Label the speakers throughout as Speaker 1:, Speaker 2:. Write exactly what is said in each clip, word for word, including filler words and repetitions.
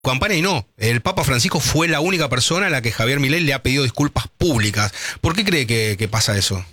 Speaker 1: campaña y no. El Papa Francisco fue la única persona a la que Javier Milei le ha pedido disculpas públicas. ¿Por qué cree que, que pasa eso?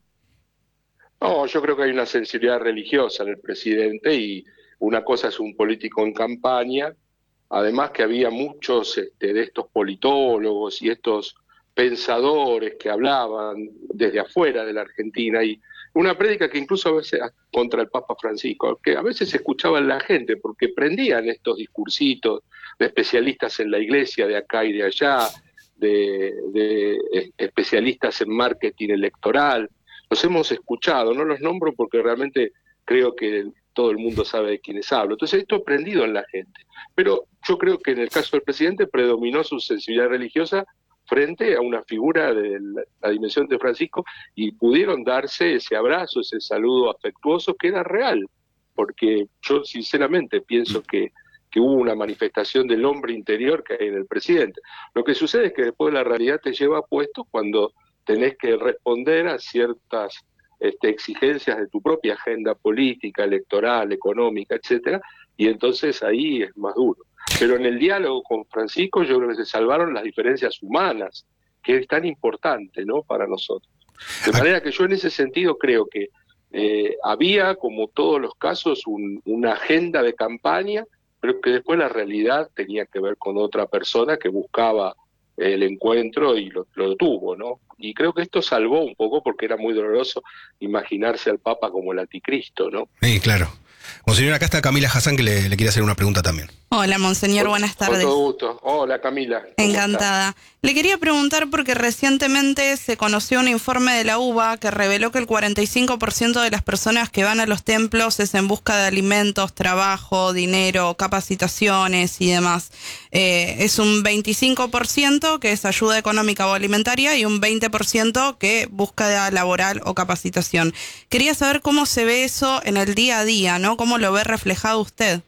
Speaker 2: No, yo creo que hay una sensibilidad religiosa en el presidente y una cosa es un político en campaña, además que había muchos este, de estos politólogos y estos pensadores que hablaban desde afuera de la Argentina y una prédica que incluso a veces contra el Papa Francisco, que a veces se escuchaba en la gente porque prendían estos discursitos de especialistas en la iglesia de acá y de allá, de, de especialistas en marketing electoral. Los hemos escuchado, no los nombro porque realmente creo que todo el mundo sabe de quiénes hablo. Entonces esto ha prendido en la gente. Pero yo creo que en el caso del presidente predominó su sensibilidad religiosa frente a una figura de la, la dimensión de Francisco y pudieron darse ese abrazo, ese saludo afectuoso que era real. Porque yo sinceramente pienso que, que hubo una manifestación del hombre interior que hay en el presidente. Lo que sucede es que después la realidad te lleva a puestos cuando tenés que responder a ciertas este, exigencias de tu propia agenda política, electoral, económica, etcétera, y entonces ahí es más duro. Pero en el diálogo con Francisco yo creo que se salvaron las diferencias humanas, que es tan importante, ¿no?, para nosotros. De manera que yo en ese sentido creo que eh, había, como todos los casos, un, una agenda de campaña, pero que después la realidad tenía que ver con otra persona que buscaba el encuentro y lo, lo tuvo, ¿no? Y creo que esto salvó un poco porque era muy doloroso imaginarse al Papa como el anticristo, ¿no?
Speaker 1: Sí, claro. Monseñor, acá está Camila Hassan que le, le quiere hacer una pregunta también.
Speaker 3: Hola, Monseñor, buenas tardes.
Speaker 2: Con todo gusto. Hola, Camila.
Speaker 3: Encantada. Le quería preguntar porque recientemente se conoció un informe de la U B A que reveló que el cuarenta y cinco por ciento de las personas que van a los templos es en busca de alimentos, trabajo, dinero, capacitaciones y demás. Eh, es un veinticinco por ciento que es ayuda económica o alimentaria y un veinte por ciento que búsqueda laboral o capacitación. Quería saber cómo se ve eso en el día a día, ¿no? ¿Cómo lo ve reflejado usted?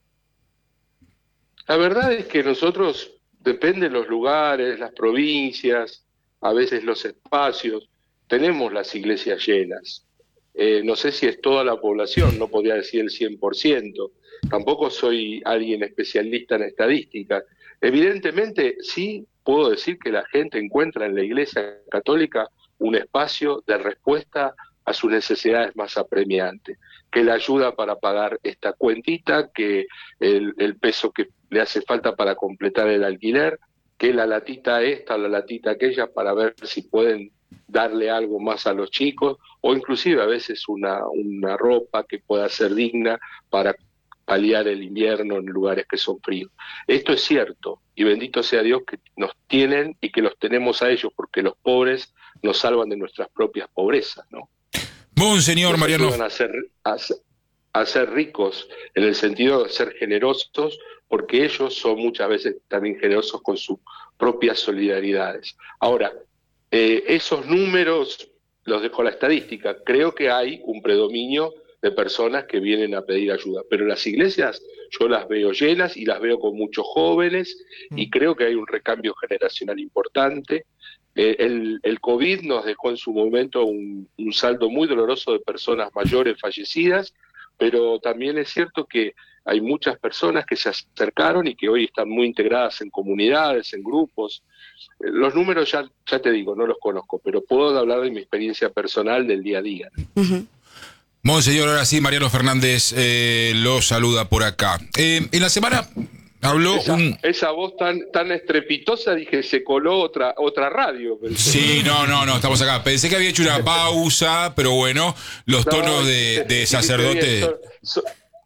Speaker 2: La verdad es que nosotros, depende de los lugares, las provincias, a veces los espacios, tenemos las iglesias llenas. Eh, no sé si es toda la población, no podría decir el cien por ciento. Tampoco soy alguien especialista en estadística. Evidentemente, sí puedo decir que la gente encuentra en la Iglesia Católica un espacio de respuesta a sus necesidades más apremiantes, que le ayuda para pagar esta cuentita, que el, el peso que le hace falta para completar el alquiler, que la latita esta o la latita aquella para ver si pueden darle algo más a los chicos, o inclusive a veces una, una ropa que pueda ser digna para paliar el invierno en lugares que son fríos. Esto es cierto, y bendito sea Dios que nos tienen y que los tenemos a ellos, porque los pobres nos salvan de nuestras propias pobrezas, ¿no?
Speaker 4: Monseñor Mariano.
Speaker 2: Van a ser, a, a ser ricos en el sentido de ser generosos, porque ellos son muchas veces también generosos con sus propias solidaridades. Ahora, eh, esos números los dejo a la estadística. Creo que hay un predominio de personas que vienen a pedir ayuda, pero las iglesias yo las veo llenas y las veo con muchos jóvenes y creo que hay un recambio generacional importante. Eh, el, el COVID nos dejó en su momento un, un saldo muy doloroso de personas mayores fallecidas, pero también es cierto que hay muchas personas que se acercaron y que hoy están muy integradas en comunidades, en grupos. Eh, los números ya, ya te digo, no los conozco, pero puedo hablar de mi experiencia personal del día a día.
Speaker 3: Uh-huh.
Speaker 4: Monseñor, ahora sí, Mariano Fernández eh, lo saluda por acá. Eh, en la semana habló
Speaker 2: esa,
Speaker 4: un...
Speaker 2: Esa voz tan tan estrepitosa, dije, se coló otra otra radio.
Speaker 4: Sí, no, no, no, estamos acá. Pensé que había hecho una pausa, pero bueno, los tonos no, de, de sacerdote...
Speaker 2: So, so,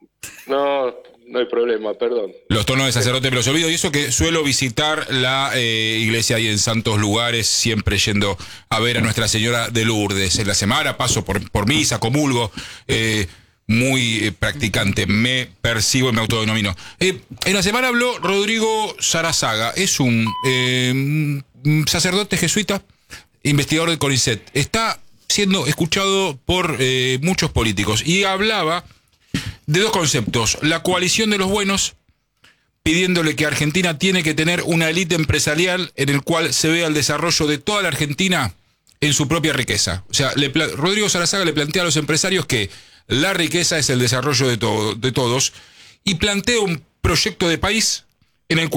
Speaker 2: no, no hay problema, perdón.
Speaker 4: Los tonos de sacerdote me los olvido, y eso que suelo visitar la eh, iglesia ahí en santos lugares, siempre yendo a ver a Nuestra Señora de Lourdes. En la semana paso por, por misa, comulgo... Eh, muy eh, practicante, me percibo y me autodenomino. Eh, en la semana habló Rodrigo Sarazaga, es un eh, sacerdote jesuita, investigador de CONICET. Está siendo escuchado por eh, muchos políticos y hablaba de dos conceptos: la coalición de los buenos, pidiéndole que Argentina tiene que tener una élite empresarial en el cual se vea el desarrollo de toda la Argentina en su propia riqueza. O sea, le, Rodrigo Sarazaga le plantea a los empresarios que la riqueza es el desarrollo de, todo, de todos, y plantea un proyecto de país en el